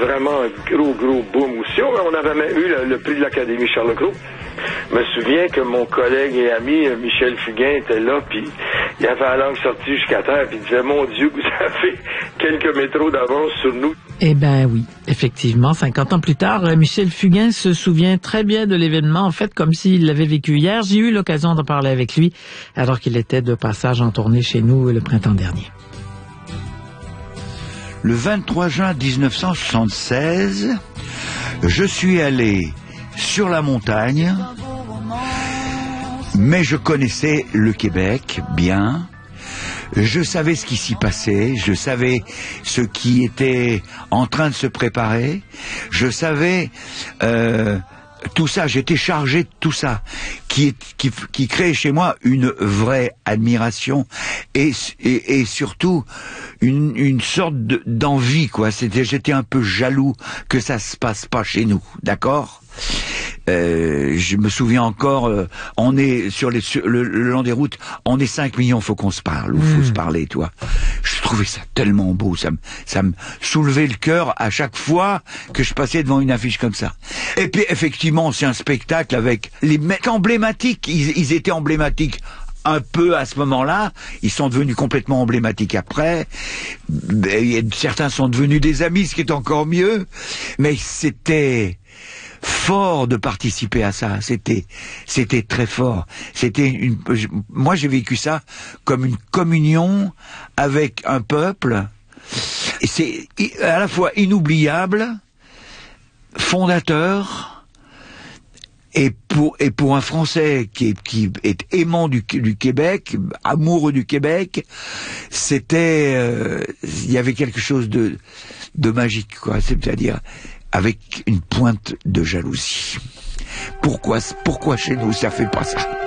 vraiment un gros boom aussi. On avait même eu le prix de l'Académie Charles Cros. Je me souviens que mon collègue et ami Michel Fugain était là, puis il avait la langue sortie jusqu'à terre, puis il disait, mon Dieu, vous avez quelques métros d'avance sur nous. Eh ben oui, effectivement, 50 ans plus tard, Michel Fugain se souvient très bien de l'événement, en fait, comme s'il l'avait vécu hier. J'ai eu l'occasion d'en parler avec lui, alors qu'il était de passage en tournée chez nous le printemps dernier. Le 23 juin 1976, je suis allé sur la montagne, mais je connaissais le Québec bien. Je savais ce qui s'y passait, je savais ce qui était en train de se préparer, je savais tout ça, j'étais chargé de tout ça, qui crée chez moi une vraie admiration et surtout une sorte d'envie, quoi. J'étais un peu jaloux que ça se passe pas chez nous, d'accord? Je me souviens encore, on est le long des routes, on est 5 millions, faut qu'on se parle, ou faut se parler, toi. Je trouvais ça tellement beau, ça me soulevait le cœur à chaque fois que je passais devant une affiche comme ça. Et puis effectivement, c'est un spectacle avec les mecs emblématiques, ils étaient emblématiques un peu à ce moment-là, ils sont devenus complètement emblématiques après, certains sont devenus des amis, ce qui est encore mieux, mais c'était fort de participer à ça, c'était très fort. Moi j'ai vécu ça comme une communion avec un peuple, et c'est à la fois inoubliable, fondateur, et pour un Français qui est aimant du Québec, amoureux du Québec, c'était il y avait quelque chose de magique, quoi. C'est-à-dire avec une pointe de jalousie. Pourquoi chez nous ça fait pas ça?